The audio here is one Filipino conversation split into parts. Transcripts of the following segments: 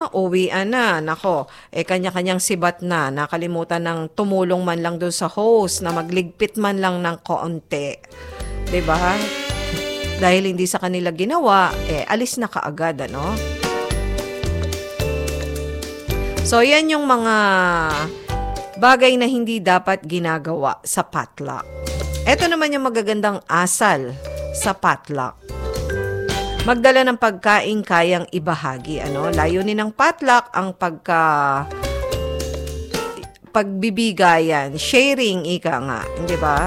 uwian na. Nako, kanya-kanyang sibat na. Nakalimutan ng tumulong man lang doon sa host na magligpit man lang ng konti. 'Di ba? Dahil hindi sa kanila ginawa, alis na kaagad, ano? So, yan yung mga bagay na hindi dapat ginagawa sa potluck. Ito naman yung magagandang asal sa potluck. Magdala ng pagkain kayang ibahagi. Ano? Layunin ng potluck ang pagbibigayan, sharing, ika nga. Hindi ba?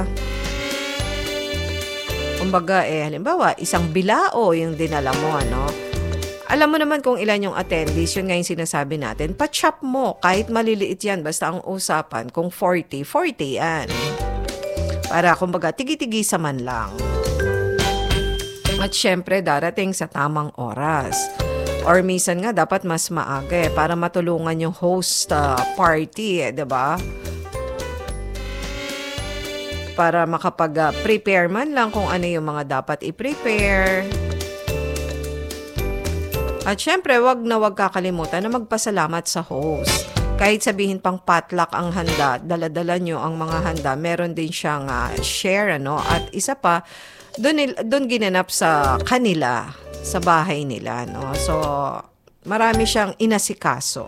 Kumbaga, halimbawa, isang bilao yung dinala mo, ano? Alam mo naman kung ilan yung attendees, yun nga yung sinasabi natin. Pa-chop mo, kahit maliliit yan, basta ang usapan, kung 40 yan. Para, kumbaga, tigi-tigisa man lang. At syempre, darating sa tamang oras. Or minsan nga, dapat mas maaga para matulungan yung host party, diba? Para makapag-prepare man lang kung ano yung mga dapat i-prepare. At syempre, wag kakalimutan na magpasalamat sa host. Kahit sabihin pang potluck ang handa, dala-dala nyo ang mga handa, meron din siyang share, ano? At isa pa, doon ginanap sa kanila, sa bahay nila, no? So, marami siyang inasikaso.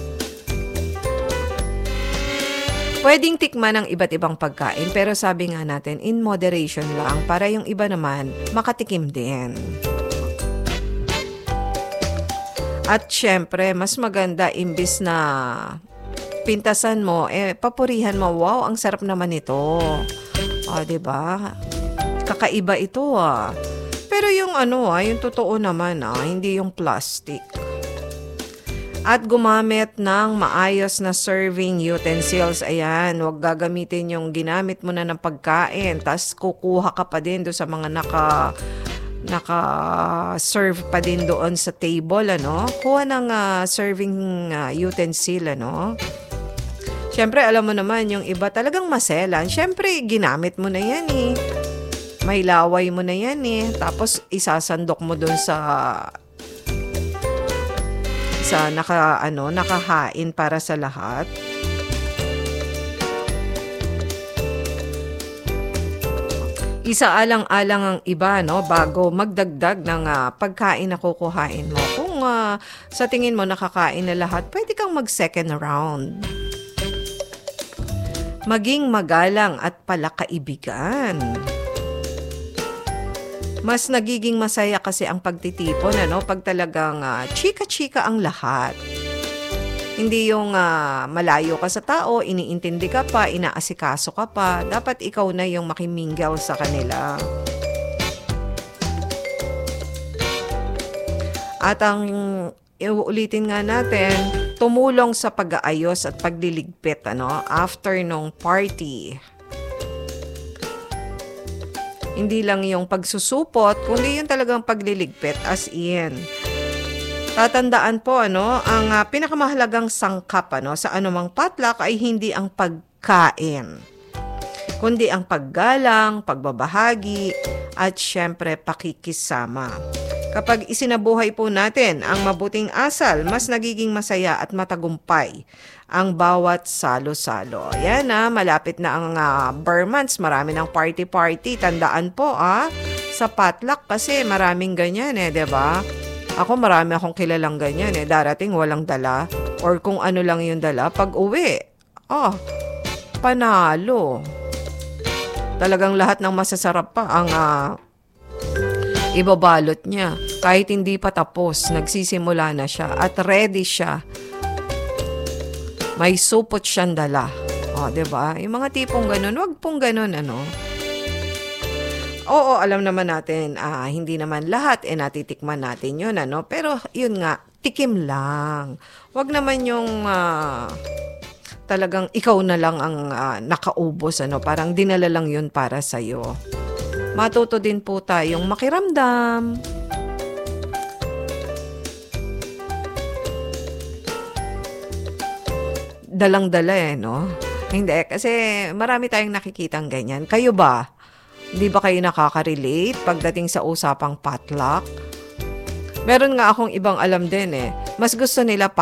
Pwedeng tikman ang iba't ibang pagkain, pero sabi nga natin, in moderation lang, para yung iba naman makatikim din. At syempre, mas maganda imbis na pintasan mo, papurihan mo, wow, ang sarap naman ito. O, diba? Kakaiba ito Pero yung yung totoo naman hindi yung plastic. At gumamit ng maayos na serving utensils. Ayan, huwag gagamitin yung ginamit mo na ng pagkain. Tas kukuha ka pa din doon sa mga naka-serve pa din doon sa table, ano? Kuha ng serving utensil, ano? Siyempre, alam mo naman, yung iba talagang maselan. Siyempre, ginamit mo na yan May laway mo na yan Tapos, isasandok mo doon sa nakahain para sa lahat. Isaalang-alang ang iba, no, bago magdagdag ng pagkain na kukuhain mo. Kung sa tingin mo nakakain na lahat, pwede kang mag-second round. Maging magalang at palakaibigan. Mas nagiging masaya kasi ang pagtitipon, pag talagang chika-chika ang lahat. Hindi yung malayo ka sa tao, iniintindi ka pa, inaasikaso ka pa. Dapat ikaw na yung makiminggaw sa kanila. At ang iuulitin nga natin, tumulong sa pag-aayos at pagliligpit after nung party. Hindi lang yung pagsusupot, kundi yung talagang pagliligpit as in. Tatandaan po, ang pinakamahalagang sangkap sa anumang potluck ay hindi ang pagkain, kundi ang paggalang, pagbabahagi, at syempre pakikisama. Kapag isinabuhay po natin ang mabuting asal, mas nagiging masaya at matagumpay ang bawat salo-salo. Yan malapit na ang Burr months, marami ng party-party. Tandaan po sa potluck kasi maraming ganyan diba? Ako marami akong kilalang ganyan darating walang dala or kung ano lang yung dala pag uwi. Panalo. Talagang lahat ng masasarap pa ang ibabalot niya. Kahit hindi pa tapos, nagsisimula na siya at ready siya. May supot siyang dala. Diba? Yung mga tipong ganun, wag pong ganun, Oo, alam naman natin, hindi naman lahat, natitikman natin yun, Pero, yun nga, tikim lang. Wag naman yung talagang ikaw na lang ang nakaubos, Parang dinala lang yun para sa'yo. Matuto din po tayong makiramdam. Dalang-dala Hindi, kasi marami tayong nakikitang ganyan. Kayo ba? Di ba kayo nakaka-relate pagdating sa usapang potluck? Meron nga akong ibang alam din Mas gusto nila